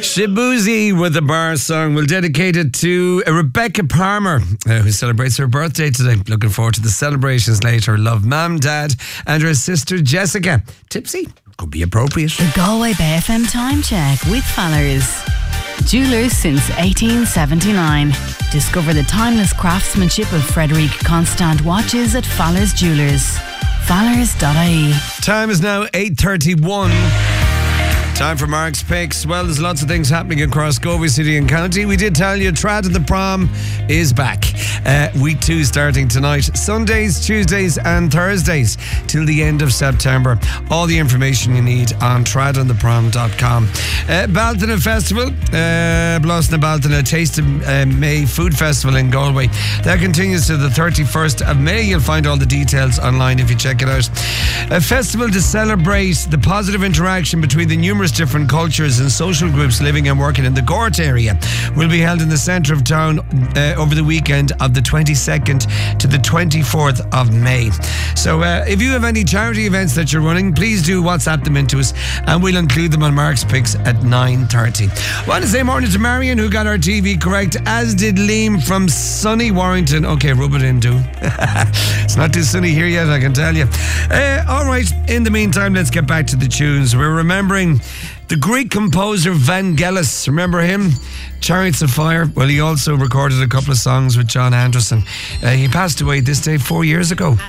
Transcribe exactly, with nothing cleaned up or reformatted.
Shabuzi with the bar song. We'll dedicate it to Rebecca Palmer, uh, who celebrates her birthday today. Looking forward to the celebrations later. Love Mum, Dad, and her sister Jessica. Tipsy could be appropriate. The Galway Bay F M time check with Fallers. Jewellers since eighteen seventy-nine. Discover the timeless craftsmanship of Frederic Constant watches at Fallers Jewellers. Fallers dot I E. Time is now eight thirty-one. Time for Mark's Picks. Well, there's lots of things happening across Galway City and County. We did tell you Trad and the Prom is back. Uh, week two starting tonight. Sundays, Tuesdays and Thursdays till the end of September. All the information you need on trad and the prom dot com. Uh, Baltana Festival. Uh, Blosna Baltana Taste of uh, May Food Festival in Galway. That continues to the thirty-first of May. You'll find all the details online if you check it out. A festival to celebrate the positive interaction between the numerous different cultures and social groups living and working in the Gort area will be held in the centre of town uh, over the weekend of the twenty-second to the twenty-fourth of May. So uh, if you have any charity events that you're running, please do WhatsApp them into us and we'll include them on Mark's Picks at nine thirty. I want to say morning to Marion, who got our T V correct, as did Liam from sunny Warrington. Okay, rub it in, do. It's not too sunny here yet, I can tell you. Uh, all right, in the meantime, let's get back to the tunes. We're remembering the Greek composer Vangelis. Remember him? Chariots of Fire. Well, he also recorded a couple of songs with John Anderson. Uh, he passed away this day four years ago.